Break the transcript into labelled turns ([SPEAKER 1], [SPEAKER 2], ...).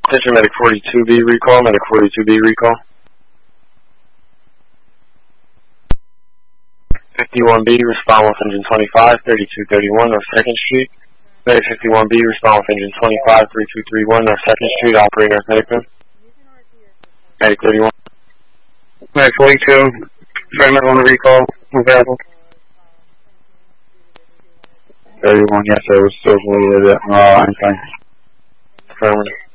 [SPEAKER 1] Attention Medic 42B recall, Medic 42B recall. 51B, respond with engine 25, 3231 North 2nd Street. Medic 51B, respond with engine 25, 3231 North 2nd Street, operator Medicman. Medic 31.
[SPEAKER 2] Medic 42, Medic on the recall, available.
[SPEAKER 3] 31, yes, I was still related at Einstein.
[SPEAKER 1] Affirmative.